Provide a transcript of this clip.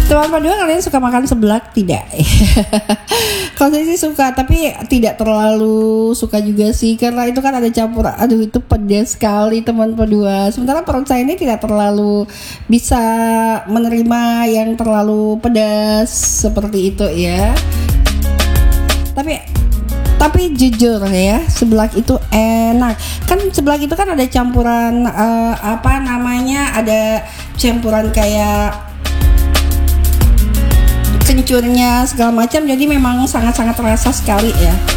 Teman berdua, kalian suka makan seblak? Tidak. Kalau saya sih suka, tapi tidak terlalu suka juga sih, karena itu kan ada campuran. Aduh, itu pedas sekali teman berdua. Sementara perut saya ini tidak terlalu bisa menerima yang terlalu pedas seperti itu ya. Tapi jujur ya, seblak itu enak. Kan seblak itu kan ada campuran ada campuran kayak kencurnya segala macam, jadi memang sangat-sangat terasa sekali ya.